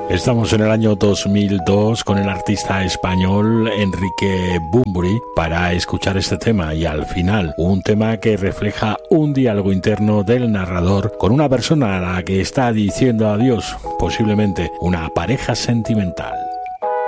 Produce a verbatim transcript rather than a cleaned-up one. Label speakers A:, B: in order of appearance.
A: Estamos en el año dos mil dos con el artista español Enrique Bunbury para escuchar este tema, y al final un tema que refleja un diálogo interno del narrador con una persona a la que está diciendo adiós, posiblemente una pareja sentimental.